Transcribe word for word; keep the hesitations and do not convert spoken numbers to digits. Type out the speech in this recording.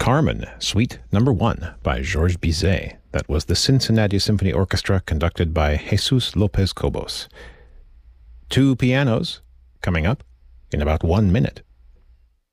Carmen, Suite Number One by Georges Bizet. That was the Cincinnati Symphony Orchestra conducted by Jesus Lopez Cobos. Two pianos coming up in about one minute.